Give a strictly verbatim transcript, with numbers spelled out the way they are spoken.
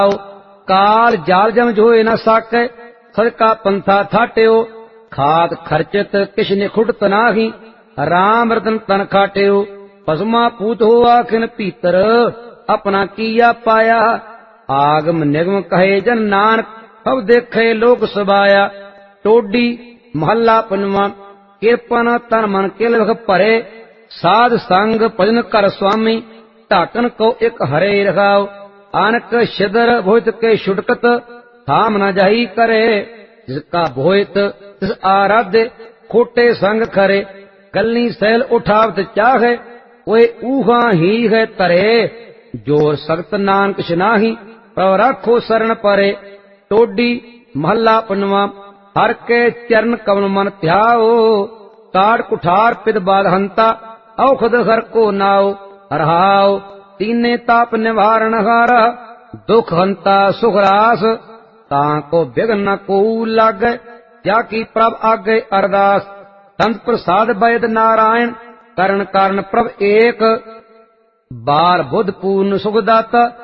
ਕਾਲ ਜਾਲ ਜਮ ਜੋਏ ਨ ਸਾਕੈ ਸਦਕਾ ਪੰਥਾ ਥਾਟਿਓ ਖਾਤ ਖਰਚਤ ਕਿਛ ਨਿਖੁੱਟਤ ਨਾਹੀ ਰਾਮ ਰਤਨ ਤਨ ਖਾਟਿਓ ਪਸਮਾ ਪੂਤ ਹੋਆ ਖਿਨ ਭੀਤਰ ਆਪਣਾ ਕੀਆ ਪਾਇਆ ਆਗਮ ਨਿਗਮ ਕਹੇ ਜਨ ਨਾਨਕ ਸਭ ਦੇਖੇ ਲੋਕ ਸਬਾਇਆ ਟੋਡੀ ਮਹੱਲਾ ਪੰਜਵਾਂ ਕਿਰਪਨ ਤਨ ਮਨ ਕਿਲ ਵਖ ਭਰੇ ਸਾਧ ਸੰਗ ਭਜਨ ਕਰ ਸੁਆਮੀ ਢਾਕਨ ਕੋ ਇਕ ਹਰੇ ਰਖਾਓ ਆਨਕ ਛਿਦਰ ਭੋਇਤ ਕੇ ਛੁਟਕਤ ਥਾਮ ਨ ਜਾਈ ਕਰੇ ਜਿਸ ਕਾ ਭੋਇਤ ਤਿਸ ਆਰਾਧੇ ਖੋਟੇ ਸੰਗ ਖਰੇ ਕੱਲੀ ਸੈਲ ਉਠਾਵਤ ਚਾਹੇ ਓਏ ਊਹਾਂ ਹੀ ਹੈ ਧਰੇ ਜੋਰ ਸਖਤ ਨਾਨਕ ਛਨਾਹੀ ਪ੍ਰਭ ਰਾਖੋ ਸਰਣ ਪਰੇ ਟੋਡੀ ਮਹੱਲਾ ਪੰਜਵਾਂ ਹਰ ਕੇ ਚਰਨ ਕਮਲ ਮਨ ਧਿਆਓ ਕਾੜ ਕੁਠਾਰ ਪਿਦ ਬਾਦ ਹੰਤਾ ਔਖਦ ਹਰ ਕੋ ਨਾਓ ਰਹਾਓ ਤੀਨੇ ਤਾਪ ਨਿਵਾਰਣ ਹਾਰ ਦੁਖ ਹੰਤਾ ਸੁਖ ਰਾਸ ਤਾਂ ਕੋ ਬਿਗਨ ਨ ਕੋ ਲਾਗੈ ਜਾ ਕੀ ਪ੍ਰਭ ਆਗੇ ਅਰਦਾਸ ਤੰਤ ਪ੍ਰਸਾਦ ਬੈਦ ਨਾਰਾਇਣ ਕਰਨ ਕਾਰਨ ਪ੍ਰਭ ਏਕ ਬਾਰ ਬੁੱਧ ਪੂਰਨ ਸੁਖ ਦਾਤਾ